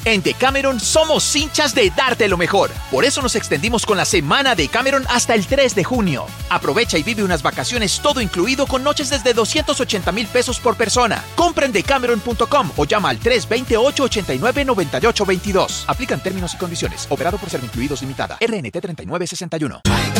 En Decameron somos hinchas de darte lo mejor. Por eso nos extendimos con la semana Decameron hasta el 3 de junio. Aprovecha y vive unas vacaciones todo incluido con noches desde 280,000 pesos por persona. Compra en decameron.com o llama al 320-889-9822. Aplican términos y condiciones. Operado por Servincluidos Limitada. RNT 3961.